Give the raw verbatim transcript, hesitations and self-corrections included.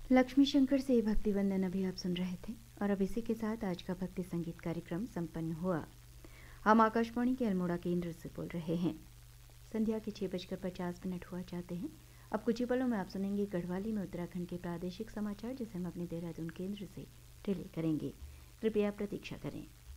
लक्ष्मी शंकर से भक्ति वंदन अभी आप सुन रहे थे और अब इसी के साथ आज का भक्ति संगीत कार्यक्रम संपन्न हुआ। हम आकाशवाणी के अल्मोड़ा केंद्र से बोल रहे हैं। संध्या के छः बजकर पचास मिनट हुआ चाहते हैं। अब कुछ ही पलों में आप सुनेंगे गढ़वाली में उत्तराखंड के प्रादेशिक समाचार, जिसे हम अपने देहरादून केंद्र से रिले करेंगे। कृपया प्रतीक्षा करें।